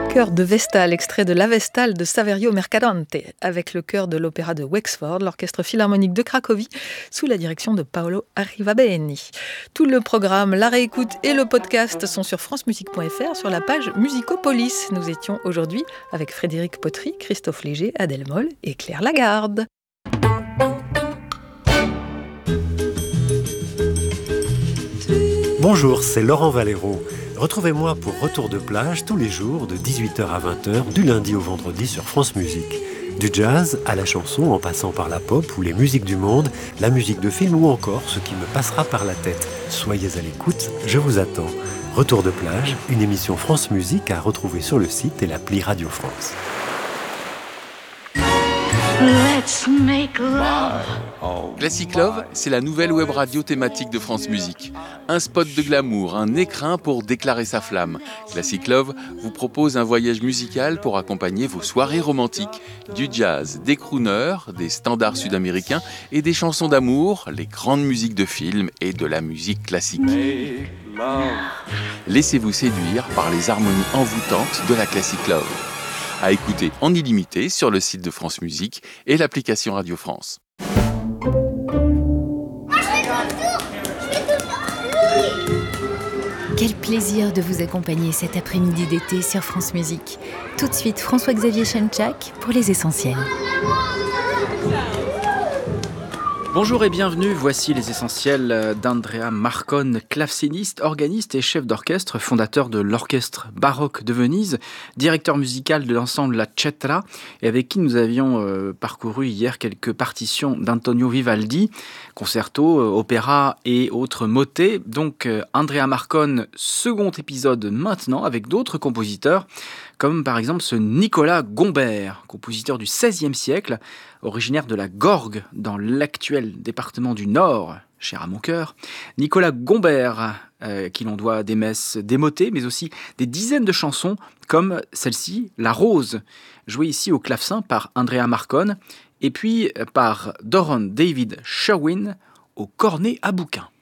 Chœur de Vestale, extrait de La Vestale de Saverio Mercadante, avec le chœur de l'Opéra de Wexford, l'Orchestre Philharmonique de Cracovie, sous la direction de Paolo Arrivabene. Tout le programme, la réécoute et le podcast sont sur francemusique.fr sur la page Musicopolis. Nous étions aujourd'hui avec Frédéric Potry, Christophe Léger, Adèle Moll et Claire Lagarde. Bonjour, c'est Laurent Valero. Retrouvez-moi pour Retour de plage tous les jours de 18h à 20h, du lundi au vendredi sur France Musique. Du jazz à la chanson, en passant par la pop ou les musiques du monde, la musique de film ou encore ce qui me passera par la tête. Soyez à l'écoute, je vous attends. Retour de plage, une émission France Musique à retrouver sur le site et l'appli Radio France. Let's make love. Classic Love, c'est la nouvelle web radio thématique de France Musique. Un spot de glamour, un écrin pour déclarer sa flamme. Classic Love vous propose un voyage musical pour accompagner vos soirées romantiques. Du jazz, des crooners, des standards sud-américains et des chansons d'amour, les grandes musiques de films et de la musique classique. Laissez-vous séduire par les harmonies envoûtantes de la Classic Love. À écouter en illimité sur le site de France Musique et l'application Radio France. Quel plaisir de vous accompagner cet après-midi d'été sur France Musique. Tout de suite, François-Xavier Schenchak pour les essentiels. Bonjour et bienvenue, voici les essentiels d'Andrea Marcon, claveciniste, organiste et chef d'orchestre, fondateur de l'Orchestre baroque de Venise, directeur musical de l'ensemble La Cetra, et avec qui nous avions parcouru hier quelques partitions d'Antonio Vivaldi, concerto, opéra et autres motets. Donc Andrea Marcon, second épisode maintenant avec d'autres compositeurs, comme par exemple ce Nicolas Gombert, compositeur du XVIe siècle, originaire de la Gorgue, dans l'actuel département du Nord, cher à mon cœur. Nicolas Gombert, qui l'on doit des messes, des motets, mais aussi des dizaines de chansons, comme celle-ci, La Rose, jouée ici au clavecin par Andrea Marcon, et puis par Doron David Sherwin au cornet à bouquin.